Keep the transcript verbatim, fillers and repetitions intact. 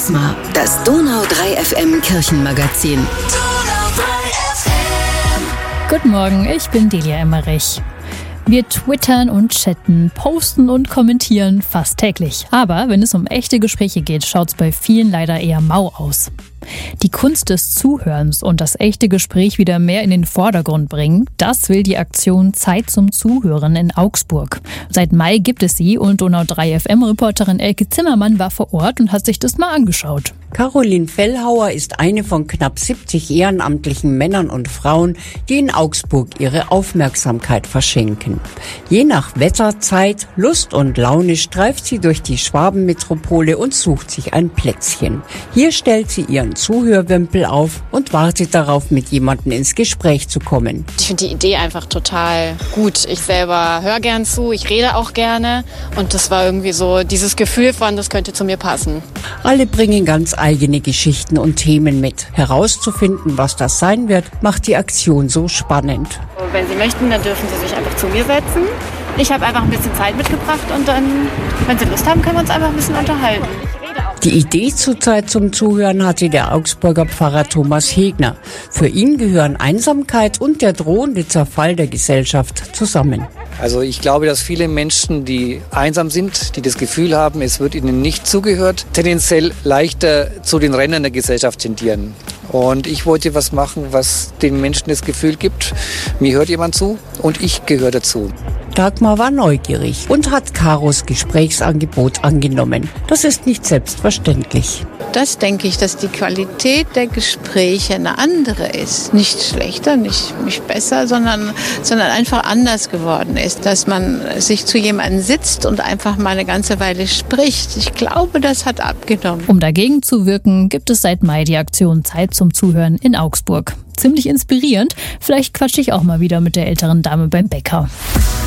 Charisma, das Donau drei F M Kirchenmagazin. Guten Morgen, ich bin Delia Emmerich. Wir twittern und chatten, posten und kommentieren fast täglich. Aber wenn es um echte Gespräche geht, schaut es bei vielen leider eher mau aus. Die Kunst des Zuhörens und das echte Gespräch wieder mehr in den Vordergrund bringen, das will die Aktion Zeit zum Zuhören in Augsburg. Seit Mai gibt es sie und Donau drei F M-Reporterin Elke Zimmermann war vor Ort und hat sich das mal angeschaut. Caroline Fellhauer ist eine von knapp siebzig ehrenamtlichen Männern und Frauen, die in Augsburg ihre Aufmerksamkeit verschenken. Je nach Wetterzeit, Lust und Laune streift sie durch die Schwabenmetropole und sucht sich ein Plätzchen. Hier stellt sie ihren Zuhörwimpel auf und wartet darauf, mit jemandem ins Gespräch zu kommen. Ich finde die Idee einfach total gut. Ich selber höre gern zu, ich rede auch gerne und das war irgendwie so dieses Gefühl von, das könnte zu mir passen. Alle bringen ganz eigene Geschichten und Themen mit. Herauszufinden, was das sein wird, macht die Aktion so spannend. Wenn Sie möchten, dann dürfen Sie sich einfach zu mir setzen. Ich habe einfach ein bisschen Zeit mitgebracht und dann, wenn Sie Lust haben, können wir uns einfach ein bisschen unterhalten. Die Idee zur Zeit zum Zuhören hatte der Augsburger Pfarrer Thomas Hegner. Für ihn gehören Einsamkeit und der drohende Zerfall der Gesellschaft zusammen. Also ich glaube, dass viele Menschen, die einsam sind, die das Gefühl haben, es wird ihnen nicht zugehört, tendenziell leichter zu den Rändern der Gesellschaft tendieren. Und ich wollte was machen, was den Menschen das Gefühl gibt, mir hört jemand zu und ich gehöre dazu. Dagmar war neugierig und hat Karos Gesprächsangebot angenommen. Das ist nicht selbstverständlich. Das denke ich, dass die Qualität der Gespräche eine andere ist. Nicht schlechter, nicht, nicht besser, sondern, sondern einfach anders geworden ist. Dass man sich zu jemandem sitzt und einfach mal eine ganze Weile spricht. Ich glaube, das hat abgenommen. Um dagegen zu wirken, gibt es seit Mai die Aktion Zeit zum Zuhören in Augsburg. Ziemlich inspirierend. Vielleicht quatsche ich auch mal wieder mit der älteren Dame beim Bäcker.